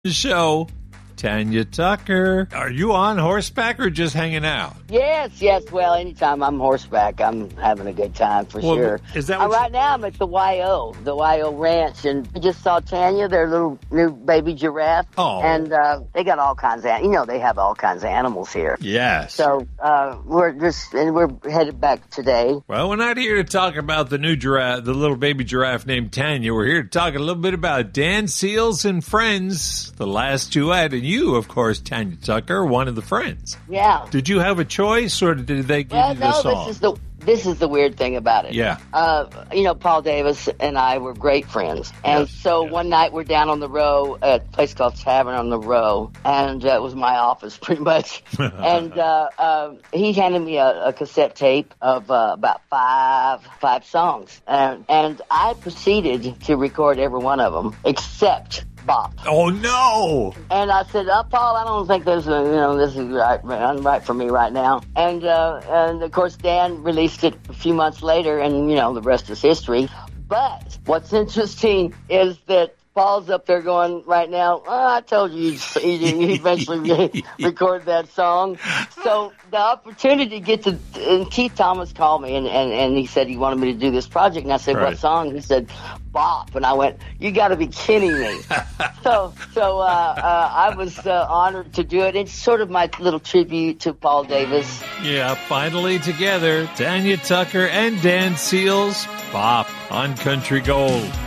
show, Tanya Tucker. Are you on horseback or just hanging out? Yes. Well, anytime I'm horseback, I'm having a good time for sure. Is that right now? I'm at the YO Ranch, and we just saw Tanya, their little new baby giraffe. Oh, and they got all kinds of, they have all kinds of animals here. Yes. So we're headed back today. Well, we're not here to talk about the new giraffe, the little baby giraffe named Tanya. We're here to talk a little bit about Dan Seals and Friends, the last duet, and you, of course, Tanya Tucker, one of the friends. Yeah. Did you have a choice, or did they give you the song? This is the weird thing about it. Yeah. Paul Davis and I were great friends. And one night we're down on the row at a place called Tavern on the Row. And it was my office pretty much. And he handed me a cassette tape of about five songs. And I proceeded to record every one of them except Bop. Oh, no! And I said, Paul, I don't think this is right for me right now. And of course, Dan released it a few months later, and, the rest is history. But what's interesting is that Paul's up there going right now, I told you he'd eventually record that song. So the opportunity to get to, and Keith Thomas called me and he said he wanted me to do this project. And I said, What song? He said, Bop. And I went, you got to be kidding me. So I was honored to do it. It's sort of my little tribute to Paul Davis. Yeah, finally together, Tanya Tucker and Dan Seals, Bop on Country Gold.